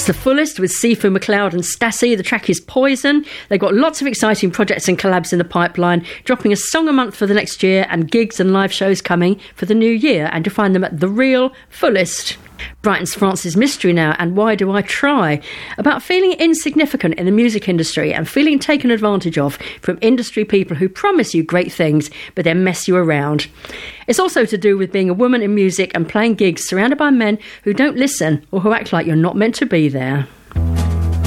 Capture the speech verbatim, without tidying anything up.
That's The Fullest with Sifu McLeod and Stassi. The track is Poison. They've got lots of exciting projects and collabs in the pipeline, dropping a song a month for the next year and gigs and live shows coming for the new year. And you'll find them at The Real Fullest. Brighton's Francis Mystery now, and Why Do I Try? About feeling insignificant in the music industry and feeling taken advantage of from industry people who promise you great things but then mess you around. It's also to do with being a woman in music and playing gigs surrounded by men who don't listen or who act like you're not meant to be there.